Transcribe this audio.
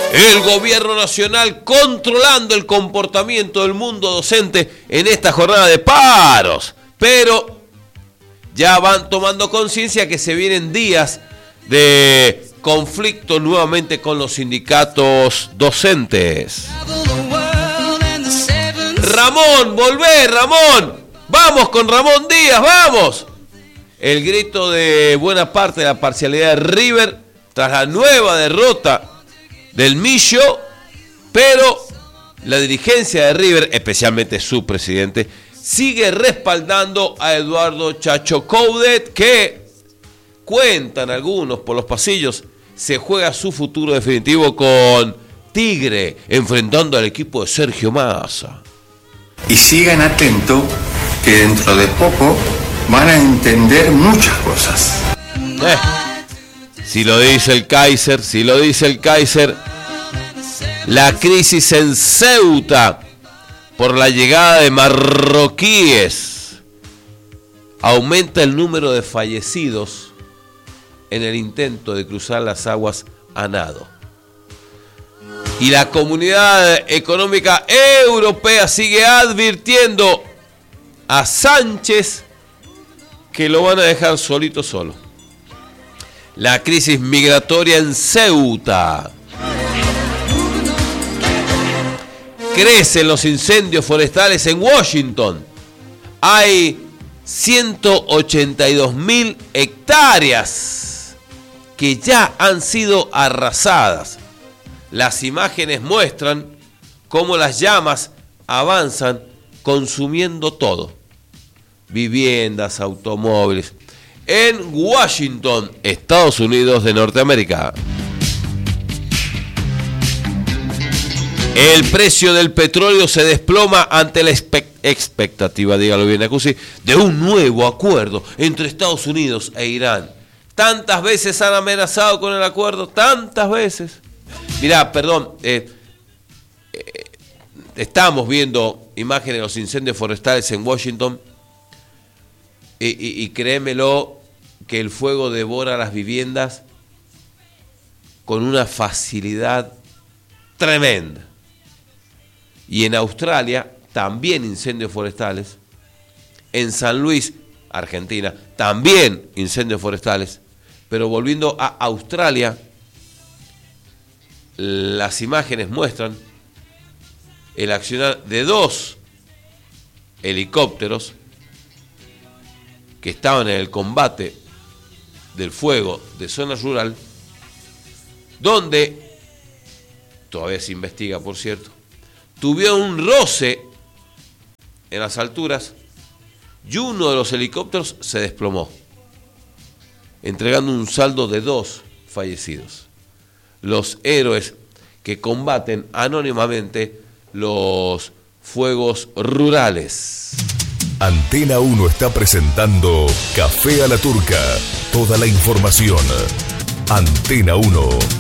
El gobierno nacional controlando el comportamiento del mundo docente en esta jornada de paros. Pero ya van tomando conciencia que se vienen días de conflicto nuevamente con los sindicatos docentes. Ramón, volvé, Ramón. Vamos con Ramón Díaz, vamos. El grito de buena parte de la parcialidad de River tras la nueva derrota del Millo, pero la dirigencia de River, especialmente su presidente, sigue respaldando a Eduardo Chacho Coudet, que, cuentan algunos por los pasillos, se juega su futuro definitivo con Tigre, enfrentando al equipo de Sergio Massa. Y sigan atentos, que dentro de poco van a entender muchas cosas. Si lo dice el Kaiser, la crisis en Ceuta por la llegada de marroquíes aumenta el número de fallecidos en el intento de cruzar las aguas a nado. Y la Comunidad Económica Europea sigue advirtiendo a Sánchez que lo van a dejar solo. La crisis migratoria en Ceuta. Crecen los incendios forestales en Washington. Hay 182.000 hectáreas que ya han sido arrasadas. Las imágenes muestran cómo las llamas avanzan consumiendo todo. Viviendas, automóviles. En Washington, Estados Unidos de Norteamérica. El precio del petróleo se desploma ante la expectativa, dígalo bien, Acusi, de un nuevo acuerdo entre Estados Unidos e Irán. Tantas veces han amenazado con el acuerdo, tantas veces. Mirá, perdón, estamos viendo imágenes de los incendios forestales en Washington y créemelo que el fuego devora las viviendas con una facilidad tremenda. Y en Australia también incendios forestales. En San Luis, Argentina, también incendios forestales. Pero volviendo a Australia, las imágenes muestran el accionar de 2 helicópteros que estaban en el combate del fuego de zona rural, donde, todavía se investiga por cierto, tuvieron un roce en las alturas y uno de los helicópteros se desplomó, entregando un saldo de 2 fallecidos. Los héroes que combaten anónimamente los fuegos rurales. Antena 1 está presentando Café a la Turca. Toda la información. Antena 1.